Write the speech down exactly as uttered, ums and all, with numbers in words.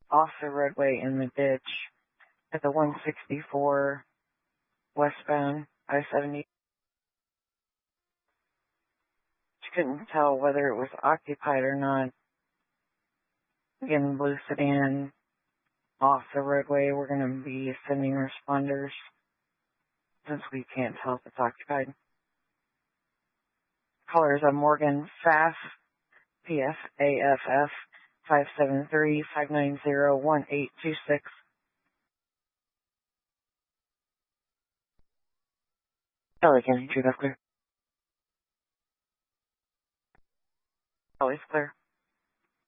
off the roadway in the ditch at the one sixty-four westbound I seventy. Couldn't tell whether it was occupied or not. Again, blue sedan off the roadway. We're going to be sending responders since we can't tell if it's occupied. Caller is a Morgan Faff, P F A F F, five seven three, five nine zero, one eight two six. L A County, true, that's clear. Always clear.